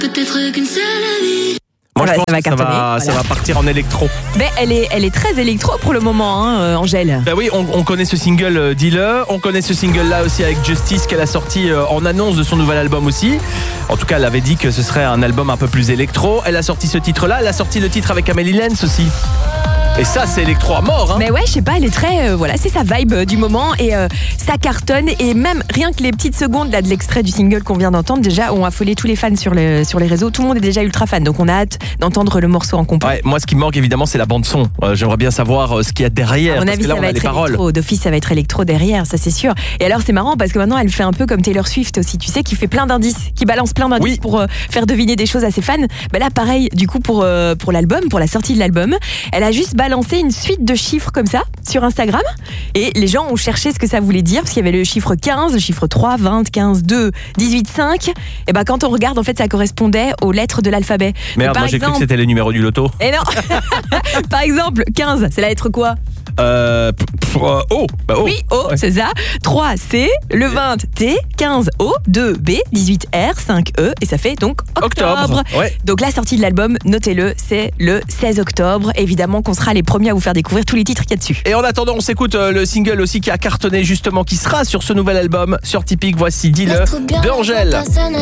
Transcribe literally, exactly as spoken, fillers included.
Peut-être qu'une seule vie. Moi, Ça je va- pense ça va que ça cartonner, va, ça voilà. va partir en électro. Mais elle est, elle est très électro pour le moment, hein, euh, Angèle. Bah oui, on, on connaît ce single euh, Dis-le. On connaît ce single-là aussi avec Justice qu'elle a sorti euh, en annonce de son nouvel album aussi. En tout cas, elle avait dit que ce serait un album un peu plus électro. Elle a sorti ce titre-là. Elle a sorti le titre avec Amélie Lenz aussi. Et ça, c'est électro à mort, hein. Mais ouais, je sais pas, elle est très, euh, voilà, c'est sa vibe euh, du moment et euh, ça cartonne et même rien que les petites secondes là de l'extrait du single qu'on vient d'entendre déjà ont affolé tous les fans sur les sur les réseaux. Tout le monde est déjà ultra fan, donc on a hâte d'entendre le morceau en complet. Ouais, moi, ce qui me manque évidemment, c'est la bande son. Euh, J'aimerais bien savoir euh, ce qu'il y a derrière. À mon parce avis, que là, ça on va a les être paroles. électro. D'office, ça va être électro derrière, ça c'est sûr. Et alors, c'est marrant parce que maintenant, elle fait un peu comme Taylor Swift aussi, tu sais, qui fait plein d'indices, qui balance plein d'indices Oui. pour euh, faire deviner des choses à ses fans. Bah là, pareil, du coup, pour, euh, pour l'album, pour la sortie de l'album, elle a juste balancé une suite de chiffres comme ça sur Instagram. Et les gens ont cherché ce que ça voulait dire parce qu'il y avait le chiffre quinze, le chiffre trois, vingt, quinze, deux, dix-huit, cinq. Et bah, quand on regarde, en fait, ça correspondait aux lettres de l'alphabet. Merde, Donc, par moi, j'ai cru que exemple- c'était les numéros du loto. Et non Par exemple, quinze, c'est la lettre quoi? Euh, p- p- euh, O. Bah, O. Oui, O, Ouais. c'est ça. trois, C, le vingt, T, quinze, O, deux, B, dix-huit, R, cinq, E, et ça fait donc octobre. Octobre. Ouais. Donc la sortie de l'album, notez-le, c'est le seize octobre. Évidemment qu'on sera les premiers à vous faire découvrir tous les titres qu'il y a dessus. Et en attendant, on s'écoute euh, le single aussi qui a cartonné justement, qui sera sur ce nouvel album sur Typique. Voici Dis-le Laisse trop bien de Angèle. personne